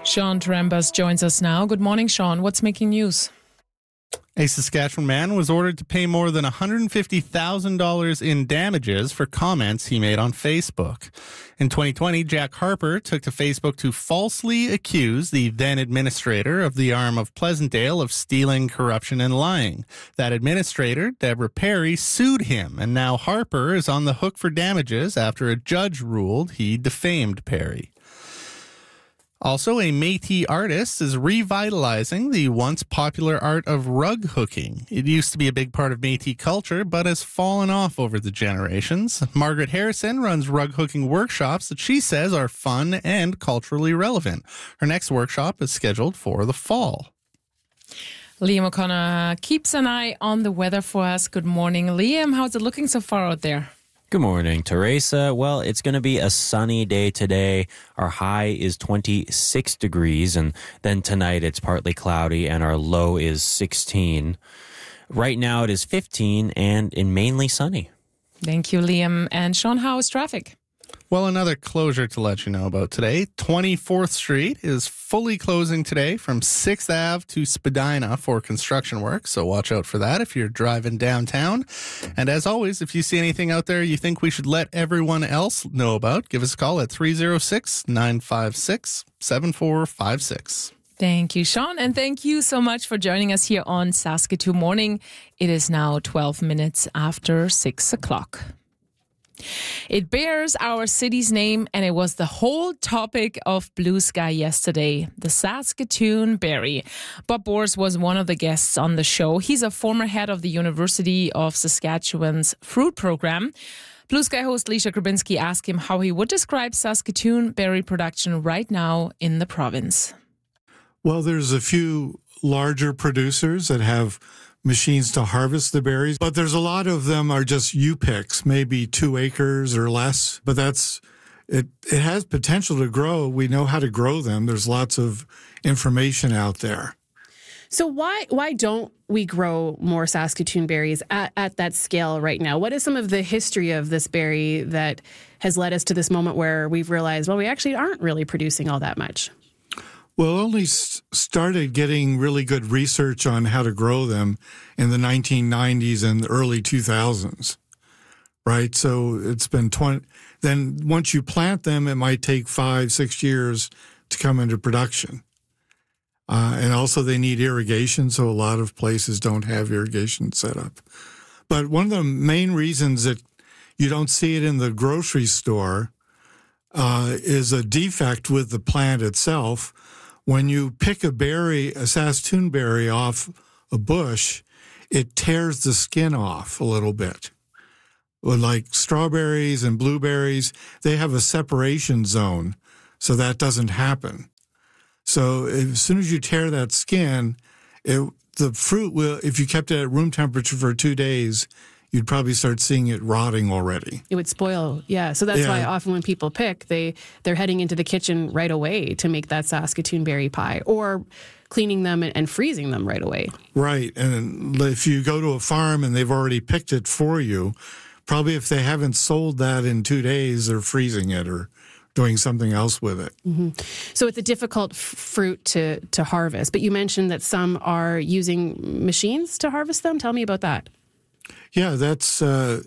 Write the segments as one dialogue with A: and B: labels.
A: Sean Trembas joins us now. Good morning, Sean. What's making news?
B: A Saskatchewan man was ordered to pay more than $150,000 in damages for comments he made on Facebook. In 2020, Jack Harper took to Facebook to falsely accuse the then administrator of the arm of Pleasantdale of stealing, corruption, and lying. That administrator, Deborah Perry, sued him, and now Harper is on the hook for damages after a judge ruled he defamed Perry. Also, a Métis artist is revitalizing the once popular art of rug hooking. It used to be a big part of Métis culture, but has fallen off over the generations. Margaret Harrison runs rug hooking workshops that she says are fun and culturally relevant. Her next workshop is scheduled for the fall.
A: Liam O'Connor keeps an eye on the weather for us. Good morning, Liam. How's it looking so far out there?
C: Good morning, Teresa. Well, it's going to be a sunny day today. Our high is 26 degrees, and then tonight it's partly cloudy, and our low is 16. Right now it is 15 and mainly sunny.
A: Thank you, Liam. And Sean, how is traffic?
B: Well, another closure to let you know about today. 24th Street is fully closing today from 6th Ave to Spadina for construction work, so watch out for that if you're driving downtown. And as always, if you see anything out there you think we should let everyone else know about, give us a call at 306-956-7456.
A: Thank you, Sean, and thank you so much for joining us here on Saskatoon Morning. It is now 12 minutes after 6 o'clock. It bears our city's name, and it was the whole topic of Blue Sky yesterday, the Saskatoon Berry. Bob Bors was one of the guests on the show. He's a former head of the University of Saskatchewan's fruit program. Blue Sky host Leisha Grabinski asked him how he would describe Saskatoon berry production right now in the province.
D: Well, there's a few larger producers that have machines to harvest the berries, but there's a lot of them are just U-picks, maybe 2 acres or less, but it has potential to grow. We know how to grow them. There's lots of information out there.
E: So why don't we grow more Saskatoon berries at that scale right now? What is some of the history of this berry that has led us to this moment where we've realized, well, we actually aren't really producing all that much?
D: Well, only started getting really good research on how to grow them in the 1990s and early 2000s, right? So it's been 20. Then once you plant them, it might take 5-6 years to come into production. And also they need irrigation, so a lot of places don't have irrigation set up. But one of the main reasons that you don't see it in the grocery store is a defect with the plant itself. When you pick a Saskatoon berry off a bush, it tears the skin off a little bit. Well, like strawberries and blueberries, they have a separation zone, so that doesn't happen. So as soon as you tear that skin, the fruit will, if you kept it at room temperature for 2 days, you'd probably start seeing it rotting already.
E: It would spoil, yeah. So that's why often when people pick, they're heading into the kitchen right away to make that Saskatoon berry pie, or cleaning them and freezing them right away.
D: Right, and if you go to a farm and they've already picked it for you, probably if they haven't sold that in 2 days, they're freezing it or doing something else with it.
E: Mm-hmm. So it's a difficult fruit to harvest, but you mentioned that some are using machines to harvest them. Tell me about that.
D: Yeah, that's,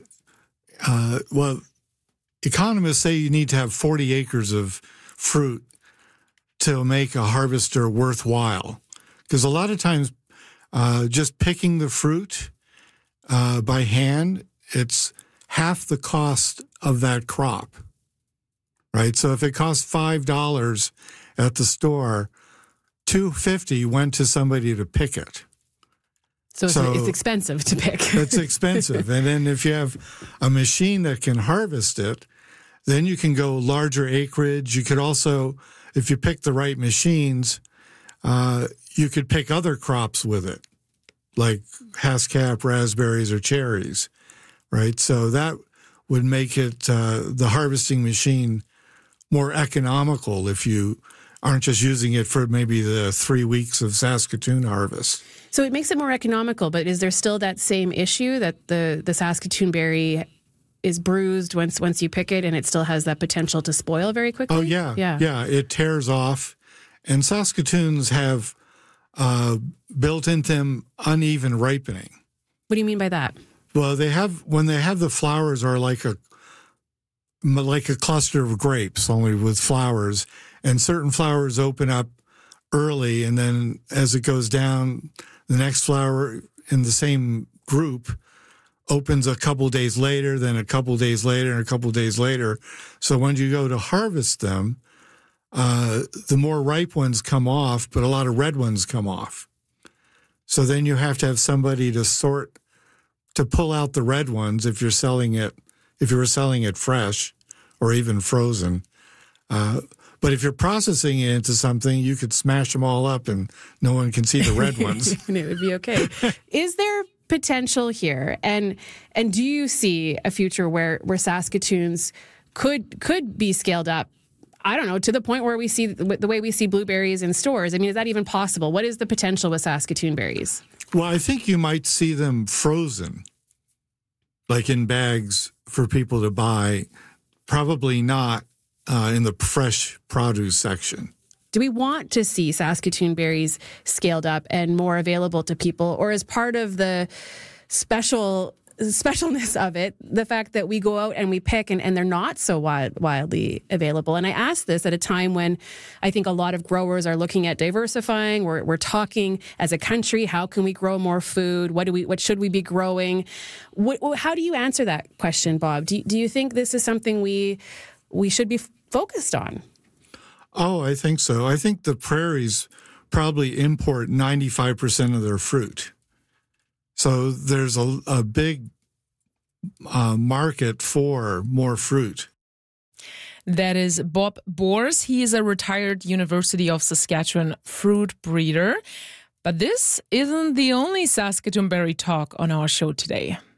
D: well, economists say you need to have 40 acres of fruit to make a harvester worthwhile. Because a lot of times just picking the fruit by hand, it's half the cost of that crop, right? So if it costs $5 at the store, $2.50 went to somebody to pick it.
E: So it's expensive to pick.
D: It's expensive. And then if you have a machine that can harvest it, then you can go larger acreage. You could also, if you pick the right machines, you could pick other crops with it, like Haskap, raspberries, or cherries, right? So that would make it, the harvesting machine, more economical if you aren't just using it for maybe the 3 weeks of Saskatoon harvest.
E: So it makes it more economical, but is there still that same issue that the Saskatoon berry is bruised once you pick it, and it still has that potential to spoil very quickly?
D: Oh, yeah. It tears off, And Saskatoons have built into them uneven ripening.
E: What do you mean by that?
D: Well, when they have the flowers are like a cluster of grapes, only with flowers, and certain flowers open up early, and then as it goes down, the next flower in the same group opens a couple days later, then a couple days later, and a couple days later. So when you go to harvest them, the more ripe ones come off, but a lot of red ones come off. So then you have to have somebody to pull out the red ones if you were selling it fresh or even frozen. But if you're processing it into something, you could smash them all up and no one can see the red ones.
E: And it would be okay. Is there potential here? And do you see a future where Saskatoons could be scaled up, I don't know, to the point where we see the way we see blueberries in stores? I mean, is that even possible? What is the potential with Saskatoon berries?
D: Well, I think you might see them frozen, like in bags for people to buy. Probably not in the fresh produce section.
E: Do we want to see Saskatoon berries scaled up and more available to people? Or is part of the specialness of it the fact that we go out and we pick and they're not so widely available? And I ask this at a time when I think a lot of growers are looking at diversifying. We're talking as a country, how can we grow more food? What should we be growing? How do you answer that question, Bob? Do you think this is something we should be focused on?
D: Oh, I think so. I think the prairies probably import 95% of their fruit. So there's a big market for more fruit.
A: That is Bob Bors. He is a retired University of Saskatchewan fruit breeder. But this isn't the only Saskatoon berry talk on our show today.